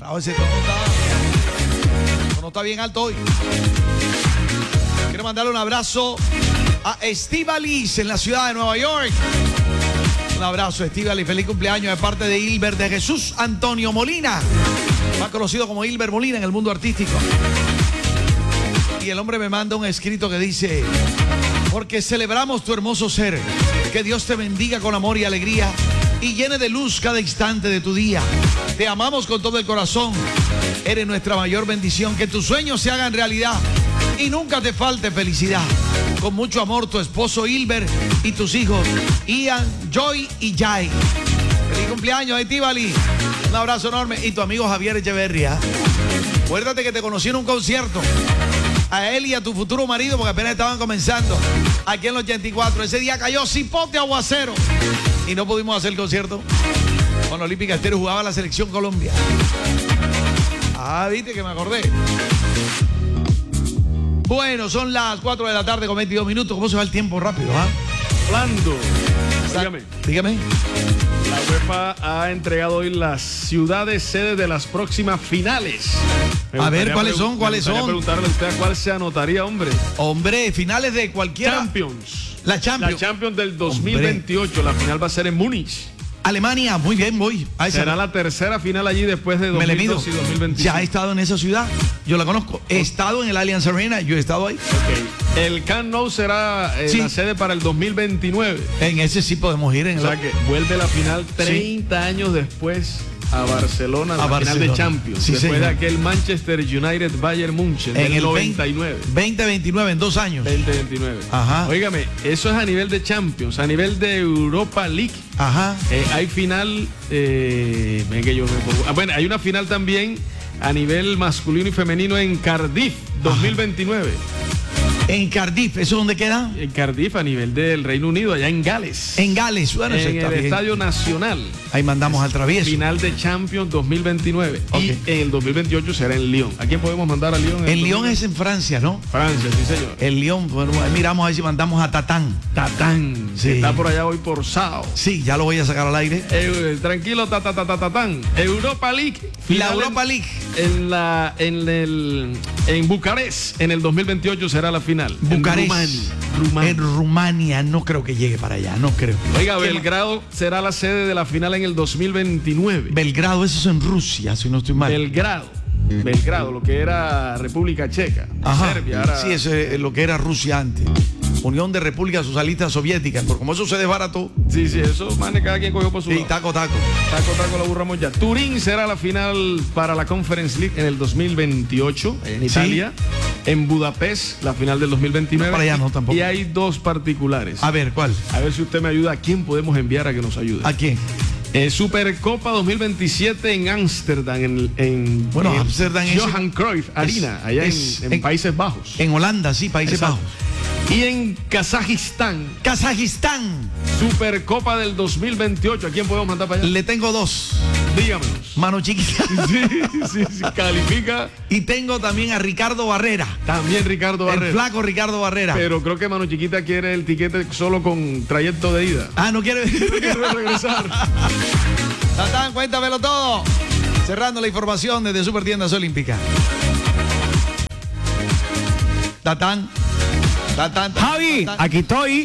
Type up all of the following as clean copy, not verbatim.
Bravo, ese tono está bien alto hoy. Quiero mandarle un abrazo a Estíbaliz en la ciudad de Nueva York. Un abrazo, Estíbaliz. Feliz cumpleaños de parte de Hilbert de Jesús Antonio Molina, más conocido como Hilbert Molina en el mundo artístico. Y el hombre me manda un escrito que dice: porque celebramos tu hermoso ser, que Dios te bendiga con amor y alegría y llene de luz cada instante de tu día. Te amamos con todo el corazón. Eres nuestra mayor bendición. Que tus sueños se hagan realidad y nunca te falte felicidad. Con mucho amor, tu esposo Hilbert y tus hijos Ian, Joy y Jai. Feliz cumpleaños, Estíbaliz. Un abrazo enorme. Y tu amigo Javier Echeverría. Acuérdate que te conocí en un concierto. A él y a tu futuro marido, porque apenas estaban comenzando aquí en el 84. Ese día cayó cipote aguacero y no pudimos hacer el concierto. Con Olímpica Estéreo jugaba la selección Colombia. Ah, viste que me acordé. Bueno, son las 4 de la tarde con 22 minutos. ¿Cómo se va el tiempo rápido? Hablando. Dígame. La UEFA ha entregado hoy las ciudades sedes de las próximas finales. A ver, ¿cuáles son? Me gustaría preguntarle a usted a cuál se anotaría, hombre. Hombre, finales de cualquiera. Champions. La Champions. La Champions del 2028. Hombre. La final va a ser en Múnich. Alemania, muy bien, voy. Será la tercera final allí después de 2002 y 2025. Ya he estado en esa ciudad, yo la conozco. He estado en el Allianz Arena, yo he estado ahí. Okay. El Camp Nou será la sede para el 2029. En ese sí podemos ir. O sea que vuelve la final 30 años después a Barcelona, la final de Champions. Sí, después de aquel Manchester United Bayern München en el 99. 2029, en 2 años. 2029. Ajá. Óigame, eso es a nivel de Champions, a nivel de Europa League. Ajá. Hay final, bueno, hay una final también a nivel masculino y femenino en Cardiff 2029. En Cardiff, ¿eso dónde queda? En Cardiff, a nivel del Reino Unido, allá en Gales. En Gales, bueno, en el Estadio Nacional. Ahí mandamos al travieso. Final de Champions 2029. Okay. Y en el 2028 será en Lyon. ¿A quién podemos mandar a Lyon? El Lyon es en Francia, ¿no? Francia, sí, señor. El Lyon, bueno, miramos a ver si mandamos a Tatán. Tatán, sí. Está por allá hoy por Sao. Sí, ya lo voy a sacar al aire. Tranquilo, Tatán. Europa League. La Europa League. En Bucarest, en el 2028 será la final. Bucarest. En Rumania, no creo que llegue para allá, no creo. Oiga, Belgrado será la sede de la final en el 2029. Belgrado, eso es en Rusia, si no estoy mal. Belgrado, lo que era República Checa. Ajá. Serbia. Ahora... Sí, eso es lo que era Rusia antes. Unión de Repúblicas Socialistas Soviéticas, porque como eso se desbarató. Sí, eso, mane, cada quien cogió por su lado. Y taco. Taco lo burramos ya. Turín será la final para la Conference League en el 2028, en Italia. En Budapest, la final del 2029. No, para allá no, tampoco. Y hay 2 particulares. A ver, ¿cuál? A ver si usted me ayuda. ¿A quién podemos enviar a que nos ayude? ¿A quién? Supercopa 2027 en Ámsterdam, en Ámsterdam es Johan Cruyff Arena, allá en Países Bajos. En Holanda, sí, Países Bajos. Y en Kazajistán. Supercopa del 2028. ¿A quién podemos mandar para allá? Le tengo 2. Dígamelos. Mano Chiquita. Sí, califica. Y tengo también a Ricardo Barrera. También Ricardo Barrera. El flaco Ricardo Barrera. Pero creo que Mano Chiquita quiere el tiquete solo con trayecto de ida. Ah, no quiere regresar. Tatán, cuéntamelo todo. Cerrando la información desde Supertiendas Olímpicas. Tatán. Javi, aquí estoy.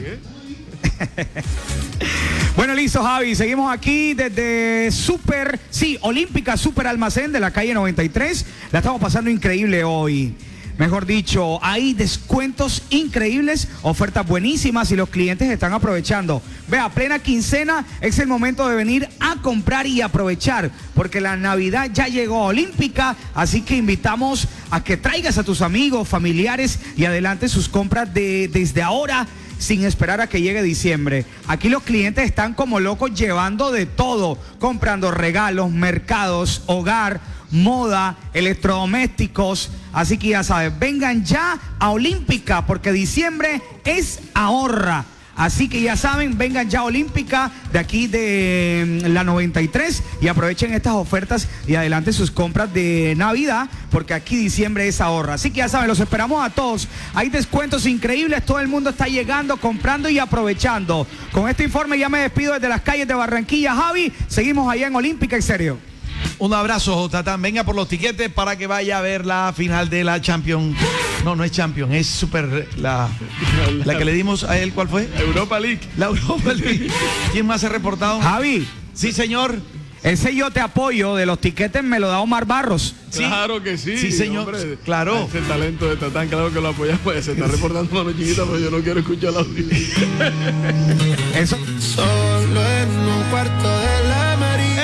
Bueno, listo, Javi. Seguimos aquí desde Olímpica Super Almacén de la calle 93. La estamos pasando increíble hoy. Mejor dicho, hay descuentos increíbles, ofertas buenísimas y los clientes están aprovechando. Vea, plena quincena es el momento de venir a comprar y aprovechar, porque la Navidad ya llegó a Olímpica, así que invitamos a que traigas a tus amigos, familiares y adelante sus compras desde ahora, sin esperar a que llegue diciembre. Aquí los clientes están como locos llevando de todo, comprando regalos, mercados, hogar, moda, electrodomésticos. Así que ya sabes, vengan ya a Olímpica porque diciembre es ahorra. Así que ya saben, vengan ya a Olímpica de aquí de la 93 y aprovechen estas ofertas y adelante sus compras de Navidad porque aquí diciembre es ahorra. Así que ya saben, los esperamos a todos. Hay descuentos increíbles, todo el mundo está llegando, comprando y aprovechando. Con este informe ya me despido desde las calles de Barranquilla. Javi, seguimos allá en Olímpica, en serio. Un abrazo, Tatán. Venga por los tiquetes para que vaya a ver la final de la Champions. No es Champions, es Super. La que le dimos a él, ¿cuál fue? Europa League. La Europa League. ¿Quién más se ha reportado? Javi. Sí, señor. Ese yo te apoyo de los tiquetes me lo da Omar Barros. Sí. Claro que sí. Sí, señor. Hombre, claro. Ese talento de Tatán, claro que lo apoyamos. Pues se está reportando mano chiquita, pero yo no quiero escuchar el audio. Eso. Solo en un cuarto de la María.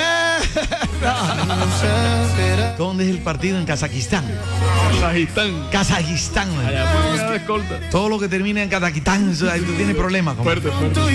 ¿Dónde es el partido? En Kazajistán. Kazajistán. Allá por de escolta. Todo lo que termina en Kazajistán, eso ahí tú tienes problemas. Fuerte.